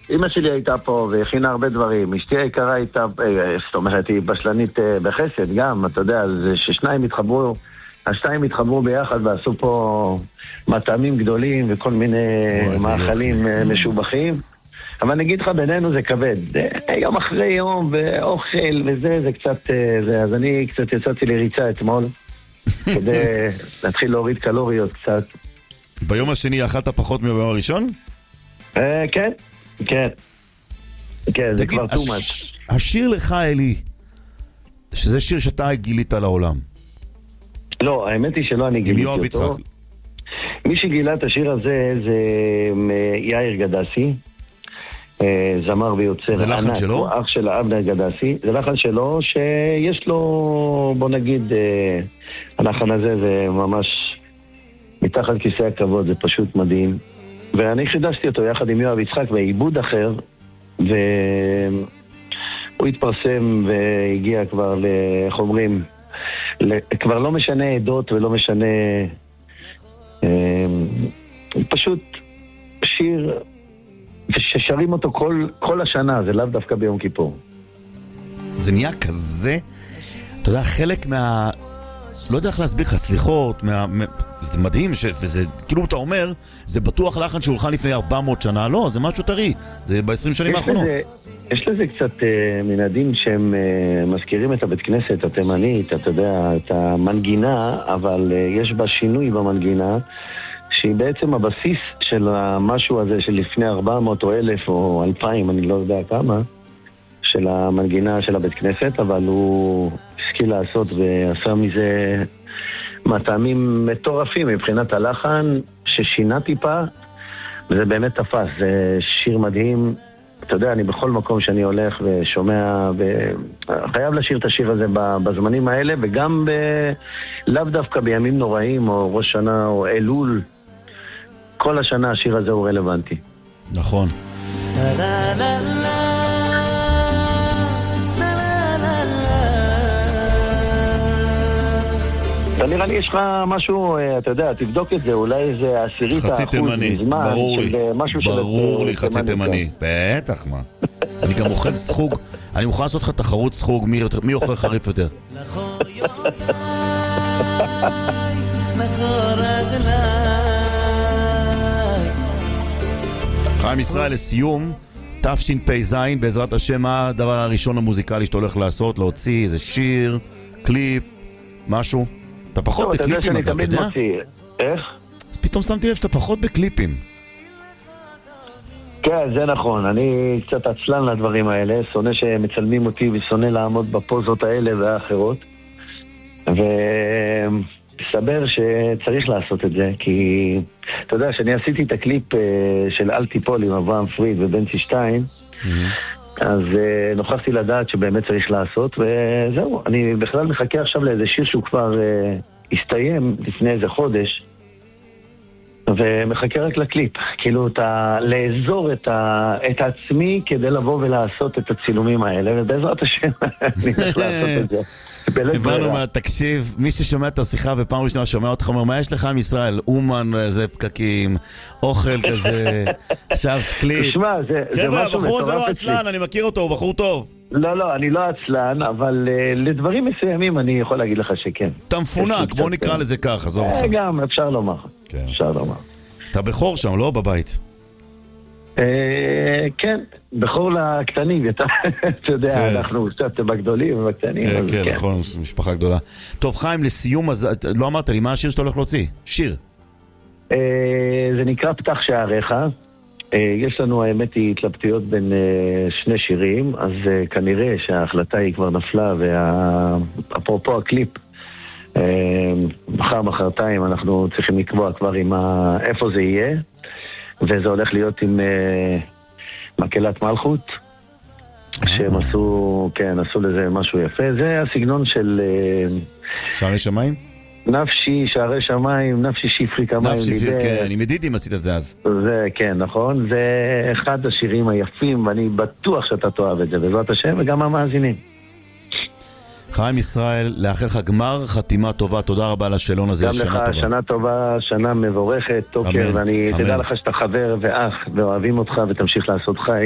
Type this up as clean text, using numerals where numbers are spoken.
אמא שלי הייתה פה והכינה הרבה דברים. אשתי היקרה הייתה, זאת אומרת, היא בשלנית בחסד גם, אתה יודע, זה ששניים התחברו, השתיים התחברו ביחד ועשו פה מטעמים גדולים וכל מיני מאכלים משובחים. אבל אני אגיד לך, בינינו זה כבד. יום אחרי יום ואוכל וזה, זה קצת, אז אני קצת יצאתי לריצה אתמול, כדי להתחיל להוריד קלוריות קצת. ביום השני אכלת פחות מהיום הראשון? כן, כן. כן, זה כבר too much. השיר לך, אלי, שזה שיר שאתה גילית לעולם. לא, האמת היא שלא אני גיליתי אותו. יצחק. מי שגילה את השיר הזה זה יאיר גדסי, זמר ויוצר. זה לחן שלו? אח של אבנר גדסי. זה לחן שלו שיש לו, בוא נגיד, הלחן הזה זה ממש מתחת כיסא הכבוד, זה פשוט מדהים. ואני חידשתי אותו יחד עם יואב יצחק בעיבוד אחר, והוא התפרסם והגיע כבר, איך אומרים, כבר לא משנה עדות ולא משנה, פשוט שיר ששרים אותו כל השנה, זה לאו דווקא ביום כיפור. זה נהיה כזה, אתה יודע, חלק לא יודע איך להסביר לך, סליחות, זה מדהים, וזה, כאילו אתה אומר, זה בטוח לחן שהולחן לפני 400 שנה, לא, זה משהו טרי, זה ב-20 שנים האחרונות. יש לזה קצת מנהדים שהם מזכירים את הבית כנסת התימנית, אתה יודע, את המנגינה, אבל יש בה שינוי במנגינה, שהיא בעצם הבסיס של המשהו הזה של לפני 400 או 1000 או 2000, אני לא יודע כמה, של המנגינה של הבית כנסת, אבל הוא השכיל לעשות ועשה מזה מטעמים מטורפים מבחינת הלחן, ששינה טיפה, וזה באמת תפס, זה שיר מדהים. אתה יודע, אני בכל מקום שאני הולך ושומע, וחייב לשיר את השיר הזה בזמנים האלה, וגם לאו דווקא בימים נוראים, או ראש שנה, או אלול, כל השנה השיר הזה הוא רלוונטי. נכון. אתה נראה לי יש לך משהו, אתה יודע, תבדוק את זה, אולי זה 10% חצי תימני, ברור לי, ברור לי חצי תימני, בטח מה. אני גם אוכל סחוג, אני מוכן לעשות לך תחרות סחוג, מי אוכל חריף יותר. חיים ישראל, לסיום, תשפ"ז, בעזרת השם, מה הדבר הראשון המוזיקלי שאתה הולך לעשות, להוציא איזה שיר, קליפ, משהו? אתה פחות בקליפים, אגב, אתה יודע? איך? אז פתאום שמתי לב שאתה פחות בקליפים. כן, זה נכון. אני קצת עצלן לדברים האלה, שונא שמצלמים אותי ושונא לעמוד בפוזות האלה והאחרות. וסבר שצריך לעשות את זה, כי אתה יודע, שאני עשיתי את הקליפ של אל תיפול עם אברהם פריד ובנצי שטיין, אז נוכחתי לדעת שבאמת צריך לעשות, וזהו, אני בכלל מחכה עכשיו לאיזה שיר שהוא כבר הסתיים לפני איזה חודש, ומחכה רק לקליפ, כאילו לאזור את עצמי כדי לבוא ולעשות את הצילומים האלה, ובעזרת השם אני צריך לעשות את זה. הבנו מה, תקשיב, מי ששומע את השיחה ופעם ראשונה שומע אותך, אומר, מה יש לך עם ישראל? אומן, איזה פקקים, אוכל כזה, עכשיו קליפ. תשמע, זה משהו מטורף. חבר'ה, הבחור הזה לא עצלן, אני מכיר אותו, הוא בחור טוב. לא, אני לא עצלן, אבל לדברים מסוימים אני יכול להגיד לך שכן. אתה מפונק, בוא נקרא לזה כך, עזוב אותך. גם, אפשר לומר. אפשר לומר. אתה בחור שם, לא בבית? כן, בחור לקטנים, אתה יודע, אנחנו קצת בגדולים ובקטנים. כן, נכון, משפחה גדולה. טוב, חיים, לסיום, לא אמרת לי, מה השיר שאתה הולך להוציא? שיר. זה נקרא פתח שעריך. יש לנו, האמת היא, התלבטויות בין שני שירים, אז כנראה שההחלטה היא כבר נפלה, ואפרופו הקליפ, מחרתיים אנחנו צריכים לקבוע כבר איפה זה יהיה, וזה הולך להיות עם מקהלת מלכות, שהם עשו לזה משהו יפה. זה הסגנון של שערי שמיים? נפשי, שערי שמיים, נפשי שפרי כמיים. נפשי, כן, אני מדידים עשית את זה אז. זה, כן, נכון. זה אחד השירים היפים, ואני בטוח שאתה תאהב את זה, בעזרת השם, וגם המאזינים. חיים ישראל, לאחל לך גמר חתימה טובה, תודה רבה על השאלון הזה. גם לך, שנה טובה, שנה מבורכת, טוקר, ואני תדע לך שאתה חבר ואח, ואוהבים אותך, ותמשיך לעשות חי.